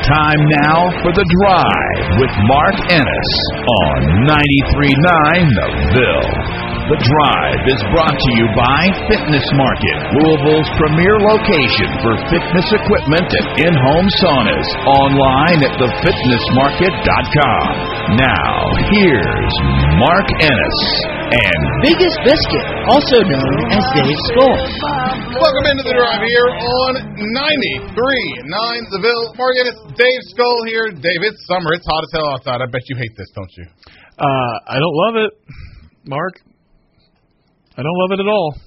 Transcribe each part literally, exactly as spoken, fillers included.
Time now for The Drive with Mark Ennis on ninety-three point nine The Ville. The Drive is brought to you by Fitness Market, Louisville's premier location for fitness equipment and in-home saunas. Online at the fitness market dot com. Now, here's Mark Ennis and Biggest Biscuit, also known as Dave Skull. Welcome into The Drive here on ninety-three point nine The Ville. Mark Ennis, Dave Skull here. Dave, it's summer. It's hot as hell outside. I bet you hate this, don't you? Uh, I don't love it, Mark. I don't love it at all.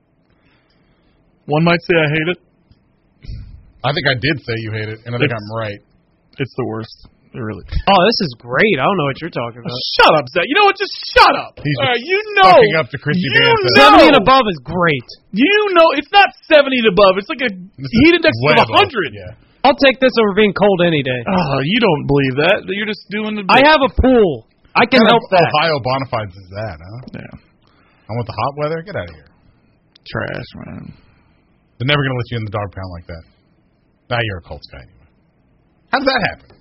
One might say I hate it. I think I did say you hate it, and I think It's- I'm right. It's the worst. It really. Oh, this is great. I don't know what you're talking about. Shut up, Zach. You know what? Just shut up. He's All right, you know. Fucking up to Chrissy you Danza. know. seventy and above is great. You know, it's not seventy and above. It's like a This heat is index way of above. one hundred. Yeah. I'll take this over being cold any day. Oh, you don't believe that. You're just doing the. I have a pool. I can What help kind of that. Ohio bona fides is that, huh? Yeah. I want the hot weather? Get out of here. Trash, man. They're never going to let you in the dog pound like that. Now you're a Colts guy anyway. How does that happen?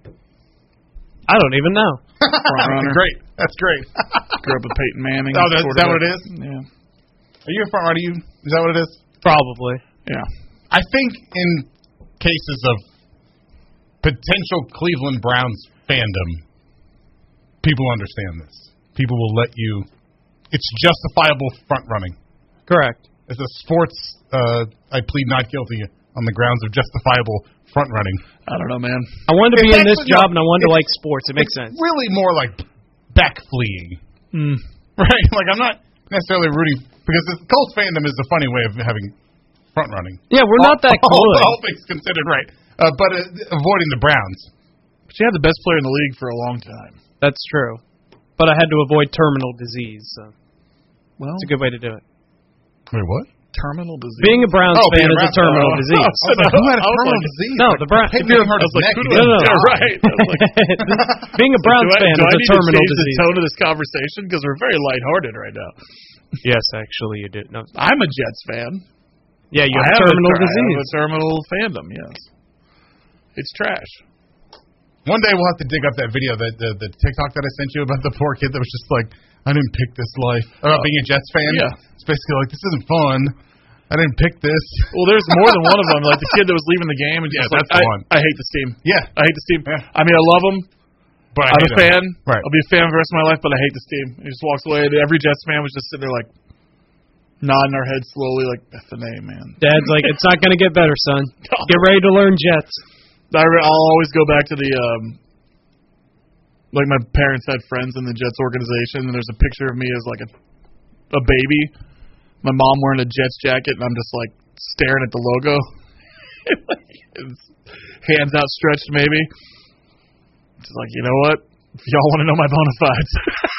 I don't even know. runner. Great. That's great. Grew up with Peyton Manning. Oh, that's- is that what it is? Yeah. Are you a front? Are you? Is that what it is? Probably. Yeah. I think in cases of potential Cleveland Browns fandom, people understand this. People will let you. It's justifiable front running. Correct. As a sports, uh, I plead not guilty on the grounds of justifiable front running. I don't know, man. I wanted to be It's in this actually- job, and I wanted to it's- like sports. It makes it's sense. Really more like back fleeing, Mm. right? Like I'm not necessarily rooting because the Colts fandom is a funny way of having front running. Yeah, we're not that all, good. all things considered, right? Uh, but uh, avoiding the Browns. She had the best player in the league for a long time. That's true. But I had to avoid terminal disease, so Well, it's a good way to do it. Wait, what? terminal disease. Being a Browns Oh, fan being a is a Browns terminal fan. disease. I was like, who had a I was terminal like- disease? No, the Browns. If Peyton you're hurt I his was like, neck. who He do I- didn't no, no. die. right. I was like, Being a Browns do I, fan do is I a need terminal to change disease. the tone of this conversation because we're very lighthearted right now. Yes, actually, you did. No. I'm a Jets fan. Yeah, you I have have terminal a, ter- I disease. have a terminal fandom. Yes, it's trash. One day we'll have to dig up that video, that the, the TikTok that I sent you about the poor kid that was just like, I didn't pick this life. About being a Jets fan. Yeah. It's basically like, this isn't fun. I didn't pick this. Well, there's more than one of them. Like the kid that was leaving the game and Yeah, just that's like, the I, one. I hate this team. Yeah. I hate this team. Yeah. I mean, I love them. But I I'm hate a fan. him. Right. I'll be a fan for the rest of my life, but I hate this team. He just walks away. And every Jets fan was just sitting there like nodding our heads slowly, like F and A, man. Dad's like, it's not going to get better, son. Get ready to learn Jets. I re- I'll always go back to the um, like my parents had friends in the Jets organization, and there's a picture of me as like a a baby, my mom wearing a Jets jacket, and I'm just like staring at the logo, hands outstretched, maybe. Just like, you know what? If y'all want to know my bona fides.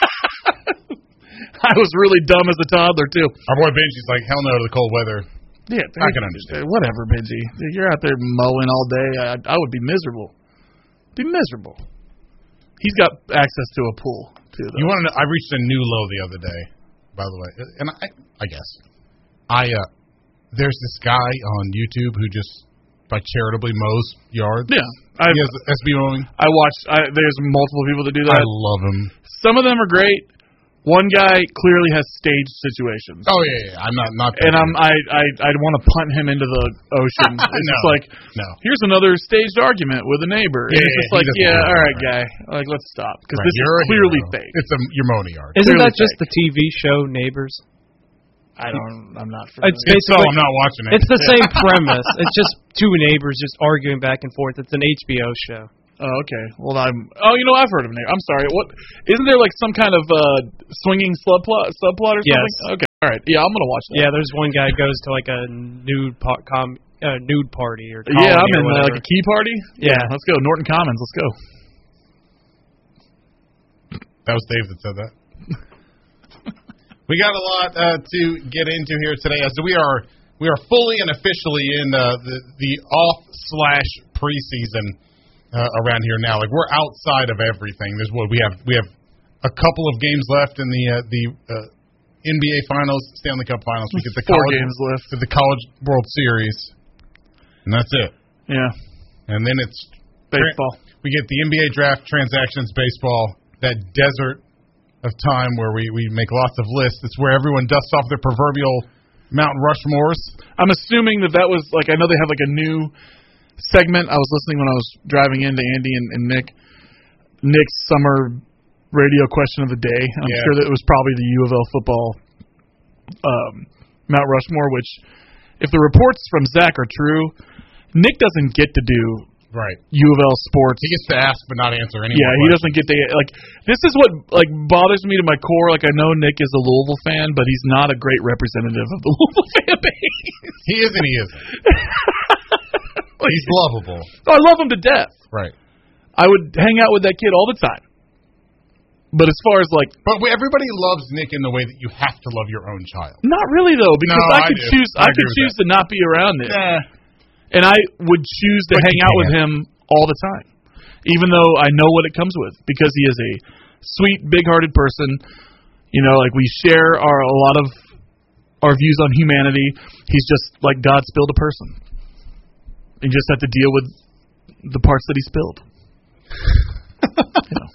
I was really dumb as a toddler too. Our boy Benji's like, hell no to the cold weather. Yeah, I can understand. Whatever, Benji. You're out there mowing all day. I, I would be miserable. Be miserable. He's got access to a pool too. Though. You want to know? I reached a new low the other day, by the way, and I, I guess, I uh, there's this guy on YouTube who just like charitably mows yards. Yeah, I He has S B mowing. I watched. I, there's multiple people that do I that. love him. Some of them are great. One guy clearly has staged situations. Oh yeah, yeah. I'm not not. And I'm I I I want to punt him into the ocean. It's No. just like No. here's another staged argument with a neighbor. And Yeah, it's just he like doesn't yeah, do that, all right, right. guy. Like let's stop because Right, this you're a is clearly hero. fake. It's a you're mowing a yard. Isn't Clearly that just fake. the T V show Neighbors? I don't. I'm not. Familiar. It's If so, basically I'm not watching it. it's the same premise. It's just two neighbors just arguing back and forth. It's an H B O show. Oh, okay. Well, I'm. Oh, you know, I've heard of it. I'm sorry. What? Isn't there like some kind of uh, swinging subplot, subplot or something? Yes. Okay. All right. Yeah, I'm gonna watch that. Yeah, there's one guy goes to like a nude po- com uh, nude party or Yeah, colony I'm or in uh, whatever. like a key party. Yeah. Let's go. Norton Commons. Let's go. That was Dave that said that. We got a lot uh, to get into here today, as we are we are fully and officially in uh, the the off slash preseason uh, around here now. Like we're outside of everything. There's what we have we have a couple of games left in the uh, the uh, N B A Finals, Stanley Cup Finals. We get the Four college, games left. to the College World Series, and that's it. Yeah. And then it's Baseball. We get the N B A draft, transactions, baseball, that desert of time where we, we make lots of lists. It's where everyone dusts off their proverbial Mount Rushmores. I'm assuming that that was, like, I know they have, like, a new segment. I was listening when I was driving into Andy and, and Nick. Nick's summer radio question of the day. I'm yeah. sure that it was probably the U of L football um, Mount Rushmore, which, if the reports from Zach are true, Nick doesn't get to do right U of L sports. He gets to ask but not answer any Yeah, more he doesn't get to, like, this is what, like, bothers me to my core. Like, I know Nick is a Louisville fan, but he's not a great representative of the Louisville fan base. He is and he isn't. Like, he's lovable. I love him to death. Right. I would hang out with that kid all the time. But as far as, like... But everybody loves Nick in the way that you have to love your own child. Not really, though, because no, I I could do. choose I I could choose that. to not be around Nick. Nah. And I would choose to But hang you out with can't. him all the time, even though I know what it comes with, because he is a sweet, big-hearted person. You know, like, we share our a lot of our views on humanity. He's just like God spilled a person. You just have to deal with the parts that he spilled. You know.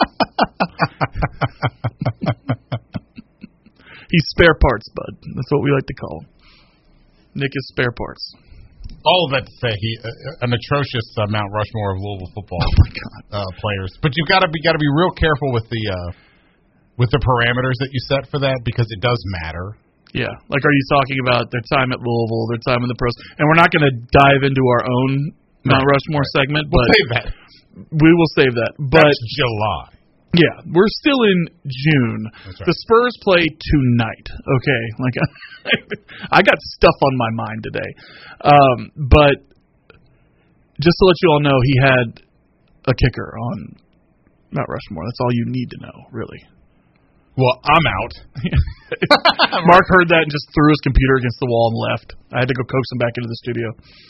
He's spare parts, bud. That's what we like to call him. Nick is spare parts. All of that to say, he uh, an atrocious uh, Mount Rushmore of Louisville football Oh my God. uh, players. But you've got to be got to be real careful with the uh, with the parameters that you set for that, because it does matter. Yeah, like, are you talking about their time at Louisville, their time in the pros? And we're not going to dive into our own Mount Right, Rushmore right. segment, We'll but save that. we will save that. But That's July. yeah, we're still in June. That's right. The Spurs play tonight. Okay, like I got stuff on my mind today. Um, but just to let you all know, he had a kicker on Mount Rushmore. That's all you need to know, really. Well, I'm out. Mark heard that and just threw his computer against the wall and left. I had to go coax him back into the studio.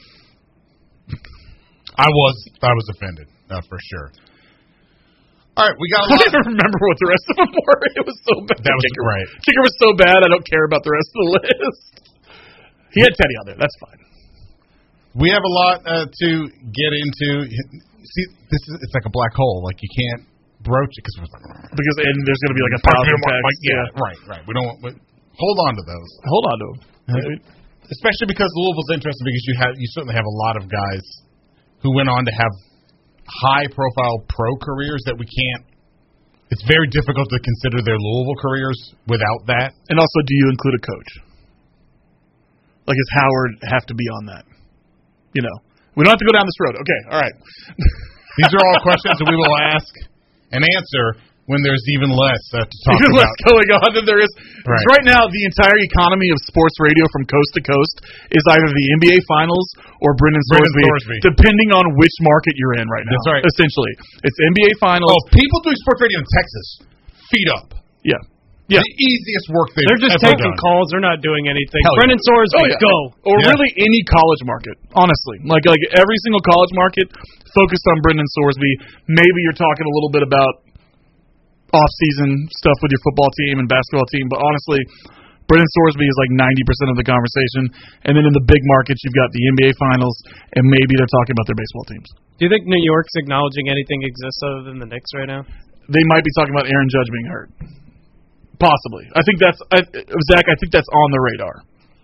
I was I was offended, uh, for sure. All right, we got a I lot. don't even remember what the rest of them were. It was so bad. That was kicker, right. Kicker was so bad, I don't care about the rest of the list. He had Teddy on there. That's fine. We have a lot uh, to get into. See, this is it's like a black hole. Like, you can't broach it because Because and there's going to be like a thousand texts. yeah, right, right. We don't want. We, hold on to those, Hold on to him. especially because Louisville's interesting because you have you certainly have a lot of guys who went on to have high-profile pro careers that we can't. It's very difficult to consider their Louisville careers without that. And also, do you include a coach? Like, does Howard have to be on that? You know, we don't have to go down this road. Okay, all right. These are all questions that we will ask and answer when there's even less uh, to talk Even about. less going on than there is. Right. Right now, the entire economy of sports radio from coast to coast is either the N B A Finals or Brendan Brendan Thorsby, Thorsby. depending on which market you're in right now. That's right. Essentially, it's N B A Finals. Oh, people doing sports radio in Texas, feet up. Yeah, yeah. The easiest work they've They're just ever taking done. calls. They're not doing anything. Hell yeah. Brendan Sorsby, Oh, yeah. go. Or Yeah. really any college market, honestly. Like like every single college market focused on Brendan Sorsby. Maybe you're talking a little bit about off-season stuff with your football team and basketball team, but honestly, Brendan Sorsby is like ninety percent of the conversation. And then in the big markets, you've got the N B A Finals, and maybe they're talking about their baseball teams. Do you think New York's acknowledging anything exists other than the Knicks right now? They might be talking about Aaron Judge being hurt. Possibly. I think that's I, Zach. I think that's on the radar.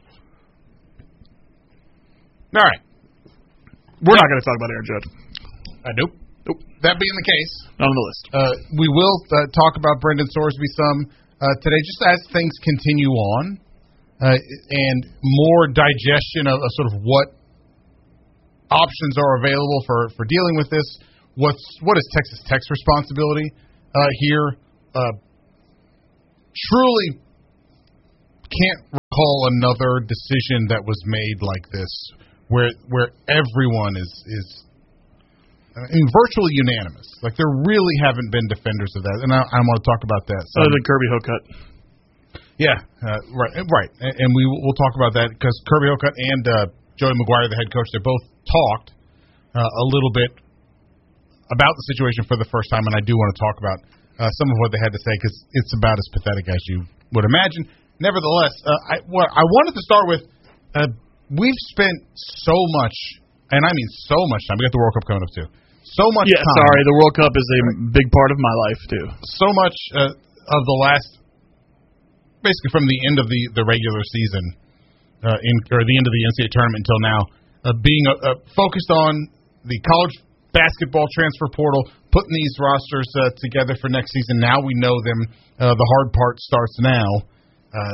All right. We're not going to talk about Aaron Judge. Uh, nope. Nope. That being the case, Not on the list. uh, we will uh, talk about Brendan Sorsby some uh, today, just as things continue on, uh, and more digestion of, of sort of what options are available for, for dealing with this. What's what is Texas Tech's responsibility uh, here? Uh, truly can't recall another decision that was made like this, where where everyone is is I mean, virtually unanimous. Like, there really haven't been defenders of that, and I, I want to talk about that. So, Other than Kirby Hocutt. yeah, uh, right, right, and, and we will we'll talk about that because Kirby Hocutt and uh, Joey McGuire, the head coach, they both talked uh, a little bit about the situation for the first time, and I do want to talk about uh, some of what they had to say because it's about as pathetic as you would imagine. Nevertheless, uh, I what I wanted to start with, uh, we've spent so much, and I mean so much time. We got the World Cup coming up too. so much Yeah, time. sorry, the World Cup is a big part of my life, too. So much uh, of the last, basically from the end of the, the regular season, uh, in or the end of the N C double A tournament until now, uh, being uh, uh, focused on the college basketball transfer portal, putting these rosters uh, together for next season. Now we know them. Uh, the hard part starts now. Uh,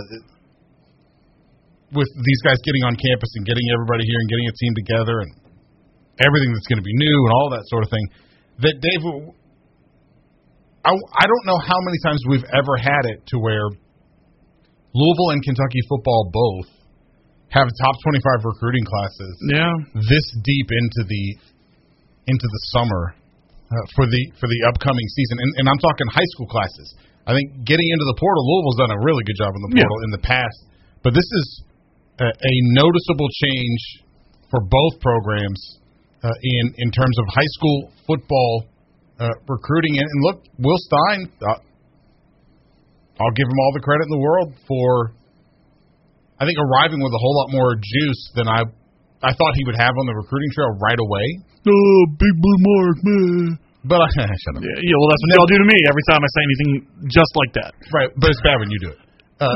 with these guys getting on campus and getting everybody here and getting a team together and everything that's going to be new and all that sort of thing. That, Dave, I, I don't know how many times we've ever had it to where Louisville and Kentucky football both have top twenty-five recruiting classes Yeah. this deep into the into the summer uh, for the for the upcoming season. And, and I'm talking high school classes. I think getting into the portal, Louisville's done a really good job in the portal Yeah. in the past. But this is a, a noticeable change for both programs uh, in in terms of high school football uh, recruiting. And, and look, Will Stein, uh, I'll give him all the credit in the world for, I think, arriving with a whole lot more juice than I I thought he would have on the recruiting trail right away. Oh, Big Blue Mark, man. But I shut up. Yeah, yeah, well, that's what y'all do to me every time I say anything just like that. Right, but it's bad when you do it. Uh,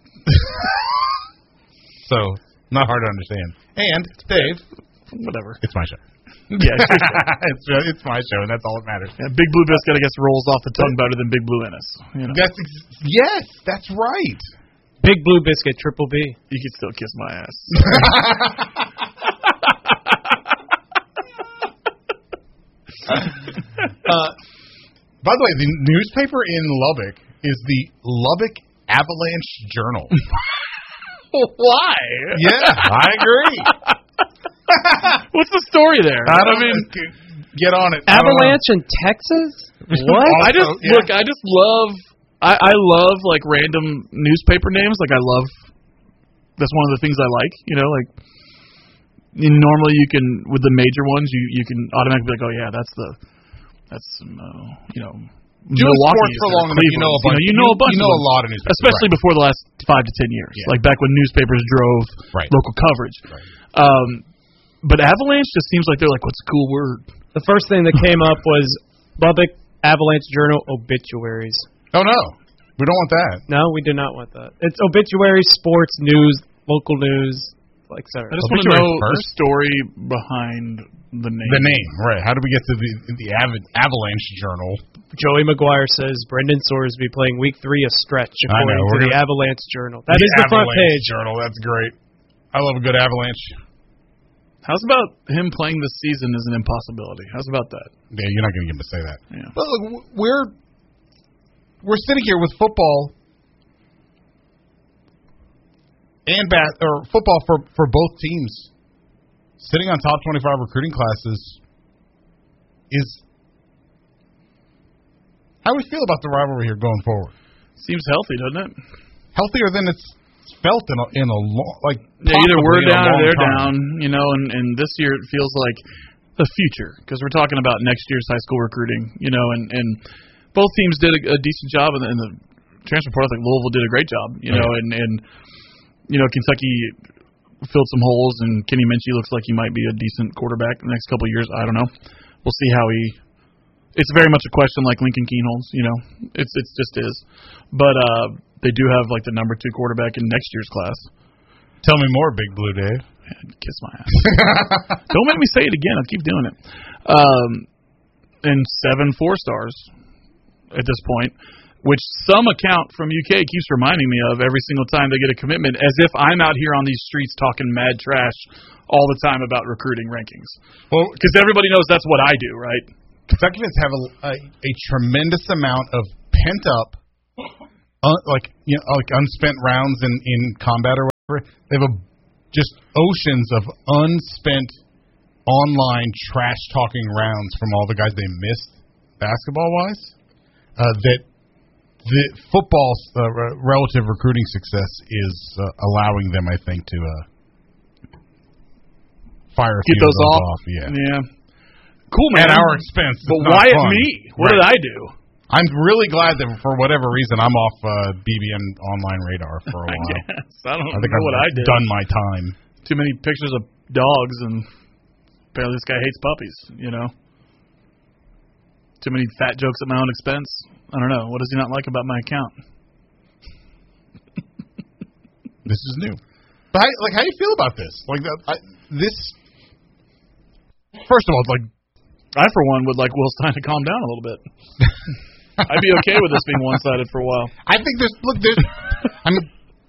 so, not hard to understand. And, Dave, Whatever. it's my show. Yeah, it's, your show. it's, uh, it's my show, and that's all that matters. Yeah, Big Blue Biscuit, I guess, rolls off the tongue better than Big Blue Ennis. You know? That's ex- yes, that's right. Big Blue Biscuit, Triple B. You can still kiss my ass. uh, by the way, the newspaper in Lubbock is the Lubbock Avalanche Journal. Why? Yeah, I agree. What's the story there? I don't mean, get on it. Avalanche in Texas? What? Also, I just yeah. look. I just love. I, I love like random newspaper names. Like I love. That's one of the things I like. You know, like you, normally you can with the major ones, you you can automatically be like, oh yeah, that's the that's uh, you know. Doing Milwaukee sports for long enough, you know a bunch. You know, you know a bunch. You know of a them, lot of newspapers, especially right. before the last five to ten years. Yeah. Like back when newspapers drove Right. local coverage. Right. Um, but Avalanche just seems like they're like, what's a cool word? The first thing that came up was Lubbock Avalanche Journal obituaries. Oh no, we don't want that. No, we do not want that. It's obituaries, sports, news, local news, et cetera. I just want to Obituaries know the first? story behind the name. The name, right? How did we get to the the Av- Avalanche Journal? Joey McGuire says Brendan Sorsby playing week three a stretch I know, according to we're the gonna- Avalanche Journal. That the is the front Avalanche page. Journal. That's great. I love a good Avalanche. How's about him playing this season is an impossibility? How's about that? Yeah, you're not going to get him to say that. Yeah. But look, w- we're we're sitting here with football and bat or football for for both teams sitting on top twenty-five recruiting classes. Is how do we feel about the rivalry here going forward? Seems healthy, doesn't it? Healthier than it's felt in a, in a long like Yeah, either possibly we're in a down or long they're time. down, you know, and, and this year it feels like the future because we're talking about next year's high school recruiting, you know, and, and both teams did a, a decent job in the, in the transfer portal. I think Louisville did a great job, you know, and, and you know, Kentucky filled some holes, and Kenny Minchie looks like he might be a decent quarterback in the next couple of years. I don't know. We'll see how he. It's very much a question like Lincoln Keenholz, you know. It's it's just is, but uh, they do have like the number two quarterback in next year's class. Tell me more, Big Blue Dave. Man, kiss my ass. Don't make me say it again. I'll keep doing it. Um, and seven four stars at this point, which some account from U K keeps reminding me of every single time they get a commitment, as if I'm out here on these streets talking mad trash all the time about recruiting rankings. Well, Because everybody knows that's what I do, right? Kentucky fans have a, a, a tremendous amount of pent up, uh, like you know, like unspent rounds in, in combat or whatever. They have a, just oceans of unspent online trash talking rounds from all the guys they missed basketball wise. Uh, that the football's uh, re- relative recruiting success is uh, allowing them, I think, to uh, fire a Get few those of those off. off. Yeah. Yeah. Cool, man. At our expense. But It's not why at fun. me? What Right. did I do? I'm really glad that for whatever reason I'm off uh, B B N online radar for a I while. guess. I don't I think know I've what I did. done my time. Too many pictures of dogs, and apparently this guy hates puppies, you know. Too many fat jokes at my own expense. I don't know. What does he not like about my account? This is new. But how, like, how do you feel about this? Like, I, this. First of all, like, I for one would like Will Stein to calm down a little bit. I'd be okay with this being one-sided for a while. I think there's look there's. I mean,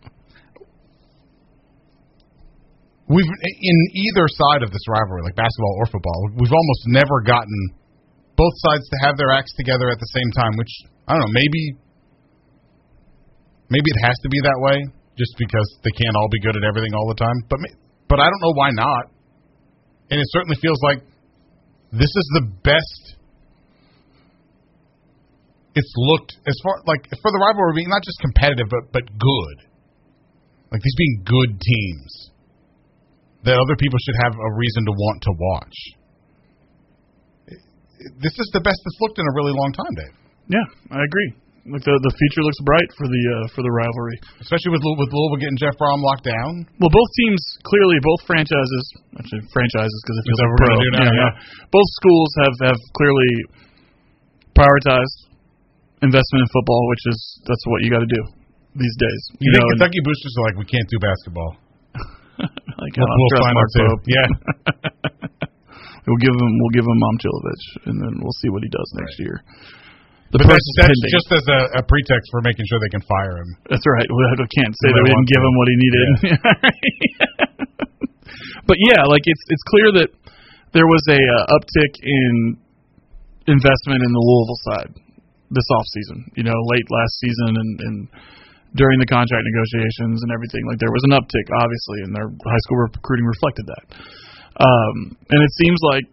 we've in either side of this rivalry, like basketball or football, we've almost never gotten both sides to have their acts together at the same time. Which I don't know, maybe maybe it has to be that way, just because they can't all be good at everything all the time. But but I don't know why not. And it certainly feels like this is the best it's looked as far like for the rivalry being not just competitive but but good. Like these being good teams that other people should have a reason to want to watch. This is the best it's looked in a really long time, Dave. Yeah, I agree. Like the the future looks bright for the uh, for the rivalry, especially with with Louisville getting Jeff Brom locked down. Well, both teams clearly, both franchises, actually franchises because it feels like we're pro. Gonna do now, yeah, yeah. yeah. Both schools have, have clearly prioritized investment in football, which is that's what you got to do these days. You, you think know, Kentucky boosters are like, we can't do basketball? like we'll, we'll find out too. Yeah. we'll give him we'll give him Momcilovic, and then we'll see what he does next right. year. The but that's, that's just as a, a pretext for making sure they can fire him. That's right. We can't say that we didn't give him what he needed. Yeah. But yeah, like it's it's clear that there was a uh, uptick in investment in the Louisville side this offseason. You know, late last season and, and during the contract negotiations and everything. Like there was an uptick, obviously, and their high school recruiting reflected that. Um, and it seems like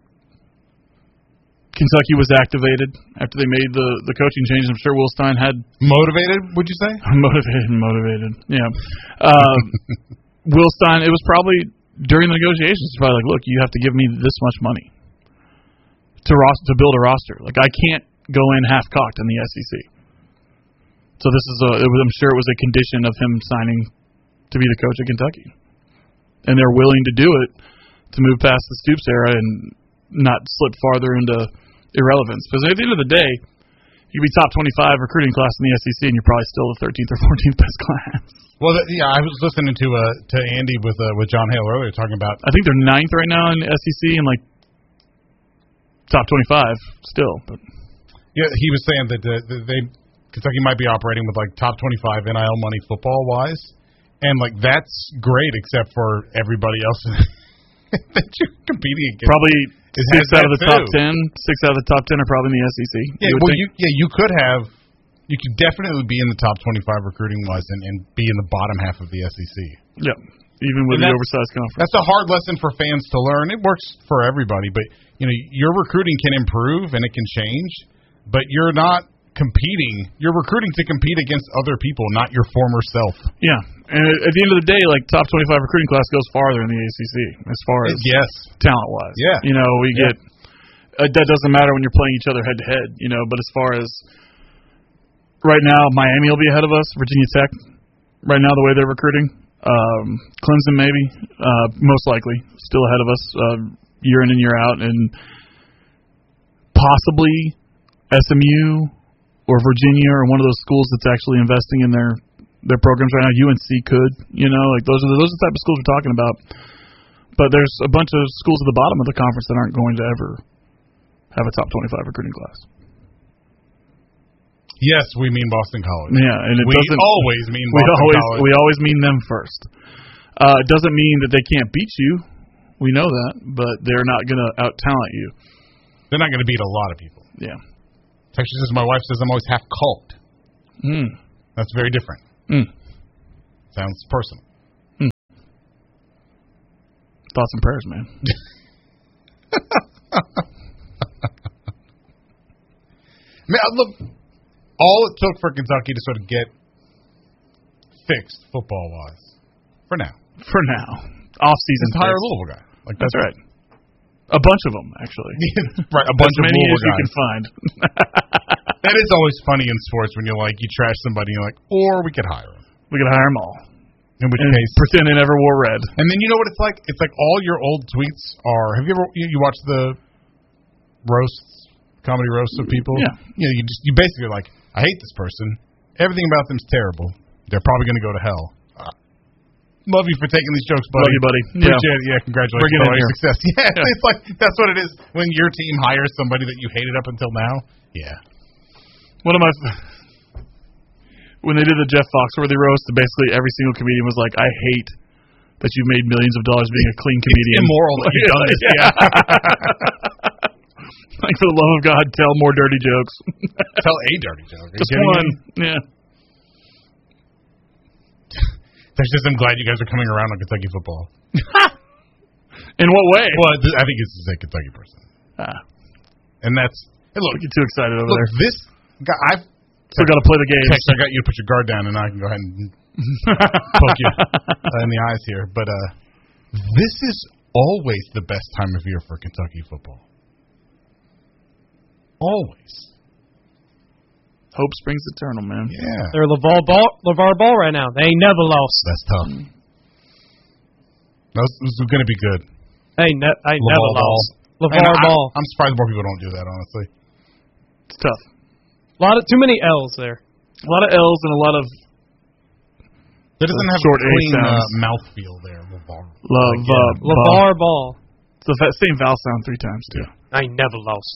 Kentucky was activated after they made the, the coaching changes. I'm sure Will Stein had motivated. Would you say motivated? Motivated. Yeah. Um, Will Stein. It was probably during the negotiations. It's probably like, look, you have to give me this much money to ros- to build a roster. Like I can't go in half cocked in the S E C. So this is a. It was, I'm sure it was a condition of him signing to be the coach of Kentucky, and they're willing to do it to move past the Stoops era and not slip farther into irrelevance. Because at the end of the day, you could be top twenty-five recruiting class in the S E C, and you're probably still the thirteenth or fourteenth best class. Well, the, yeah, I was listening to uh, to Andy with uh, with John Hale earlier talking about. I think they're ninth right now in the S E C and like top twenty-five still. But yeah, he was saying that uh, they Kentucky might be operating with like top twenty-five N I L money football wise, and like that's great except for everybody else that you're competing against. Probably six out of the too. top ten. Six out of the top ten are probably in the S E C. Yeah, well, you, yeah, you could have, you could definitely be in the top twenty-five recruiting wise and, and be in the bottom half of the S E C. Yeah, even with and the oversized conference. That's a hard lesson for fans to learn. It works for everybody, but you know, your recruiting can improve and it can change, but you're not competing. You're recruiting to compete against other people, not your former self. Yeah. And at the end of the day, like top twenty-five recruiting class goes farther in the A C C as far as yes. talent-wise. Yeah. You know, we yeah. get uh, that doesn't matter when you're playing each other head-to-head, you know, but as far as right now, Miami will be ahead of us, Virginia Tech, right now the way they're recruiting. Um, Clemson maybe, uh, most likely, still ahead of us uh, year in and year out. And possibly S M U or Virginia or one of those schools that's actually investing in their their programs right now. U N C could, you know, like those are the, those are the type of schools we're talking about. But there's a bunch of schools at the bottom of the conference that aren't going to ever have a top twenty-five recruiting class. Yes, we mean Boston College. Yeah, and it we doesn't always mean we Boston always, College. We always mean them first. Uh, it doesn't mean that they can't beat you. We know that, but they're not going to out-talent you. They're not going to beat a lot of people. Yeah. Texas says, my wife says I'm always half cult. Mm. That's very different. Mm. Sounds personal. Mm. Thoughts and prayers, man. Man, look, all it took for Kentucky to sort of get fixed football-wise, for now. For now. Off-season. Just hire a Louisville guy. Like that's, that's right. A bunch of them, actually. Right, a bunch as of many Louisville as you guys. can find. That is always funny in sports when you're like, you trash somebody, and you're like, or we could hire them. We could hire them all. In which and case, pretend they never wore red. And then you know what it's like? It's like all your old tweets are. Have you ever you, you watched the roasts comedy roasts of people. Yeah. You know, you just you basically are like, I hate this person. Everything about them's terrible. They're probably going to go to hell. Uh, love you for taking these jokes, buddy. Love you, buddy. Appreciate Yeah. it. Yeah, congratulations Bring it on all in your here. success. Yeah, Yeah. it's like that's what it is when your team hires somebody that you hated up until now. Yeah. One of my when they did the Jeff Foxworthy roast, basically every single comedian was like, "I hate that you've made millions of dollars being a clean comedian. It's immoral that you've done this." Yeah. Like, for the love of God, tell more dirty jokes. Tell a dirty joke. Are you Just kidding one. me? Yeah. There's just I'm glad you guys are coming around on Kentucky football. In what way? Well, th- I think it's to say Kentucky person, Ah, and that's hey, look. don't get too excited over Look, there. this guy, I've Still got to play the game. Tex, I got you to put your guard down, and I can go ahead and poke you uh, in the eyes here. But uh, this is always the best time of year for Kentucky football. Always. Hope springs eternal, man. Yeah. They're LeVar Ball, LeVar Ball right now. They ain't never lost. That's tough. That was, this is going to be good. They ain't, ne- they ain't LeVar never Ball. lost. LeVar And I, Ball. I'm surprised more people don't do that, honestly. It's tough. A lot of too many L's there. A lot of L's and a lot of That doesn't have Short a A clean uh, sounds. mouthfeel there, LeVar. love. Like, yeah. uh, LeVar Ball. It's the fa- same vowel sound three times, too. I ain't never lost.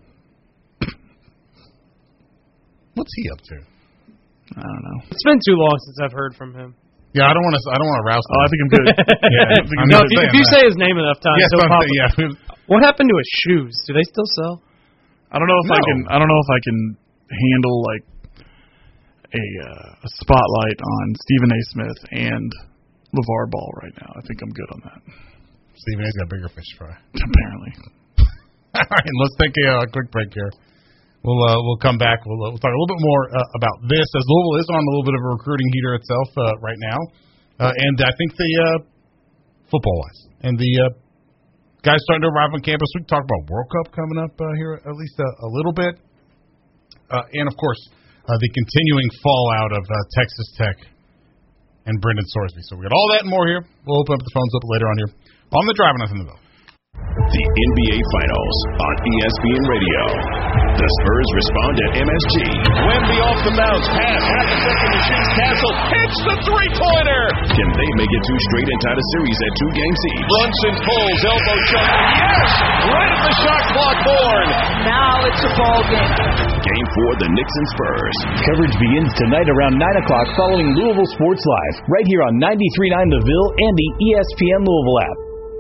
What's he up to? I don't know. It's been too long since I've heard from him. Yeah, I don't want to. I don't want to rouse. Oh, I think I'm good. Yeah, I think I'm I'm No, not if you, saying if you that. say his name enough times, Yes, he'll I'm pop saying, up. yeah. What happened to his shoes? Do they still sell? I don't know if I No. can. I don't know if I can handle like a, uh, a spotlight on Stephen A. Smith and LeVar Ball right now. I think I'm good on that. Stephen A's got bigger fish to fry. Apparently. All right, let's take a uh, quick break here. We'll uh, we'll come back. We'll, uh, we'll talk a little bit more uh, about this, as Louisville is on a little bit of a recruiting heater itself uh, right now, uh, and I think the uh, football wise and the uh, guys starting to arrive on campus. We can talk about World Cup coming up uh, here at least a, a little bit, uh, and of course uh, the continuing fallout of uh, Texas Tech and Brendan Sorsby. So we got all that and more here. We'll open up the phones up later on here on the Drive Nothing to Bill. The N B A Finals on E S P N Radio. The Spurs respond at M S G. Wemby off the bounce, pass, half a second to shoot, Castle hits the three-pointer. Can they make it two straight and tie the series at two games each? Brunson pulls, elbow shot, yes! Right at the shot clock horn. Now it's a ball game. Game four, the Knicks and Spurs. Coverage begins tonight around nine o'clock following Louisville Sports Live, right here on ninety-three point nine The Ville and the E S P N Louisville app.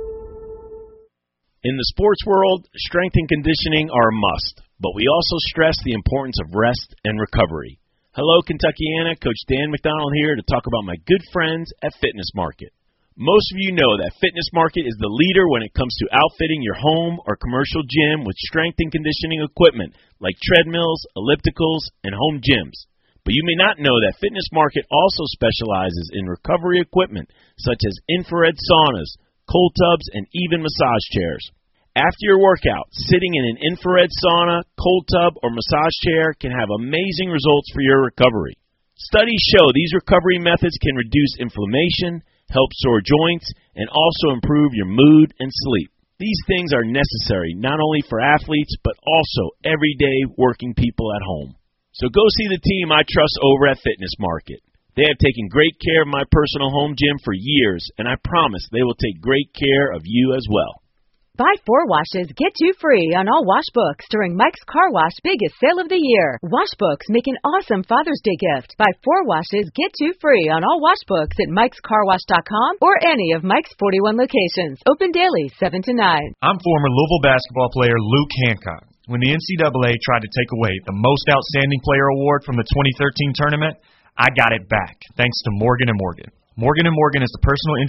In the sports world, strength and conditioning are a must, but we also stress the importance of rest and recovery. Hello, Kentuckiana. Coach Dan McDonald here to talk about my good friends at Fitness Market. Most of you know that Fitness Market is the leader when it comes to outfitting your home or commercial gym with strength and conditioning equipment like treadmills, ellipticals, and home gyms. But you may not know that Fitness Market also specializes in recovery equipment such as infrared saunas, cold tubs, and even massage chairs. After your workout, sitting in an infrared sauna, cold tub, or massage chair can have amazing results for your recovery. Studies show these recovery methods can reduce inflammation, help sore joints, and also improve your mood and sleep. These things are necessary not only for athletes, but also everyday working people at home. So go see the team I trust over at Fitness Market. They have taken great care of my personal home gym for years, and I promise they will take great care of you as well. Buy four washes, get two free on all wash books during Mike's Car Wash biggest sale of the year. Wash books make an awesome Father's Day gift. Buy four washes, get two free on all wash books at mikes car wash dot com or any of Mike's forty-one locations. Open daily, seven to nine. I'm former Louisville basketball player Luke Hancock. When the N C double A tried to take away the Most Outstanding Player award from the twenty thirteen tournament, I got it back, thanks to Morgan and Morgan. Morgan and Morgan is the personal injury